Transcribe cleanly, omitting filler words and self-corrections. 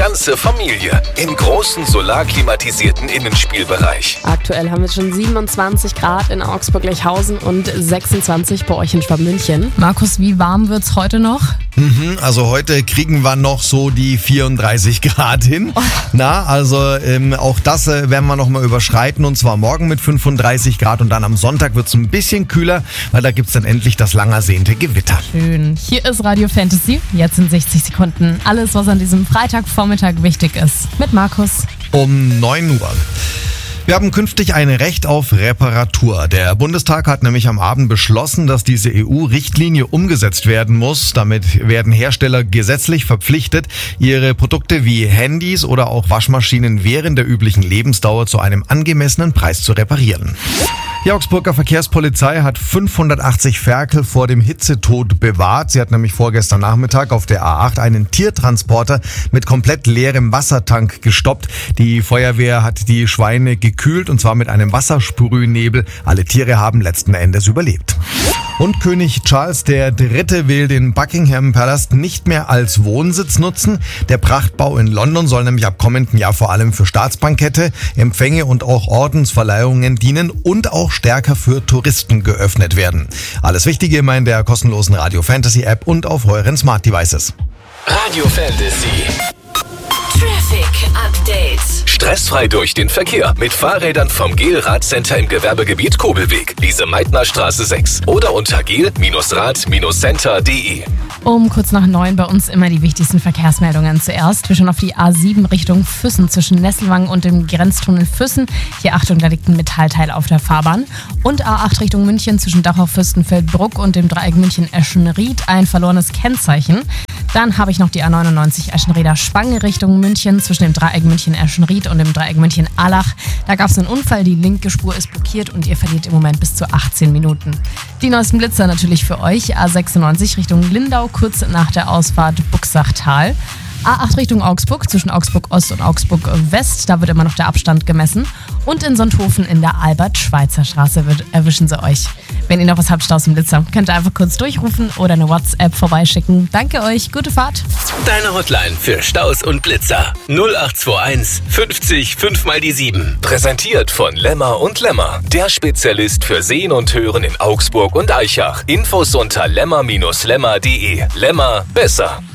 ganze Familie im großen solarklimatisierten Innenspielbereich. Aktuell haben wir schon 27 Grad in Augsburg-Lechhausen und 26 bei euch in Schwabmünchen. Markus, wie warm wird's heute noch? Also heute kriegen wir noch so die 34 Grad hin. Auch das werden wir noch mal überschreiten, und zwar morgen mit 35 Grad und dann am Sonntag wird's ein bisschen kühler, weil da gibt's dann endlich das lang ersehnte Gewitter. Schön. Hier ist Radio Fantasy. Jetzt in 60 Sekunden. Alles, was an diesem Freitagvormittag wichtig ist. Mit Markus. Um 9 Uhr. Wir haben künftig ein Recht auf Reparatur. Der Bundestag hat nämlich am Abend beschlossen, dass diese EU-Richtlinie umgesetzt werden muss. Damit werden Hersteller gesetzlich verpflichtet, ihre Produkte wie Handys oder auch Waschmaschinen während der üblichen Lebensdauer zu einem angemessenen Preis zu reparieren. Die Augsburger Verkehrspolizei hat 580 Ferkel vor dem Hitzetod bewahrt. Sie hat nämlich vorgestern Nachmittag auf der A8 einen Tiertransporter mit komplett leerem Wassertank gestoppt. Die Feuerwehr hat die Schweine gekühlt, und zwar mit einem Wassersprühnebel. Alle Tiere haben letzten Endes überlebt. Und König Charles III. Will den Buckingham Palast nicht mehr als Wohnsitz nutzen. Der Prachtbau in London soll nämlich ab kommenden Jahr vor allem für Staatsbankette, Empfänge und auch Ordensverleihungen dienen und auch stärker für Touristen geöffnet werden. Alles Wichtige immer in der kostenlosen Radio Fantasy App und auf euren Smart Devices. Radio Fantasy. Traffic Update. Stressfrei durch den Verkehr mit Fahrrädern vom GEL-Radcenter im Gewerbegebiet Kobelweg, Lise-Meitner-Straße 6 oder unter gel-rad-center.de. Um kurz nach 9 bei uns immer die wichtigsten Verkehrsmeldungen. Zuerst, wir schauen auf die A7 Richtung Füssen zwischen Nesselwangen und dem Grenztunnel Füssen. Hier Achtung, da liegt ein Metallteil auf der Fahrbahn. Und A8 Richtung München zwischen Dachau-Fürstenfeldbruck und dem Dreieck München-Eschenried ein verlorenes Kennzeichen. Dann habe ich noch die A99 Eschenrieder-Spange Richtung München zwischen dem Dreieck München-Eschenried und dem Dreieck München-Allach. Da gab es einen Unfall, die linke Spur ist blockiert und ihr verliert im Moment bis zu 18 Minuten. Die neuesten Blitzer natürlich für euch. A96 Richtung Lindau, kurz nach der Ausfahrt Buxachtal. A8 Richtung Augsburg, zwischen Augsburg Ost und Augsburg West, da wird immer noch der Abstand gemessen. Und in Sonthofen in der Albert-Schweitzer-Straße erwischen sie euch. Wenn ihr noch was habt, Staus im Blitzer, könnt ihr einfach kurz durchrufen oder eine WhatsApp vorbeischicken. Danke euch, gute Fahrt. Deine Hotline für Staus und Blitzer 0821 50 5 mal die 7. Präsentiert von Lemmer und Lemmer, der Spezialist für Sehen und Hören in Augsburg und Aichach. Infos unter lemmer-lemmer.de. Lemmer, besser.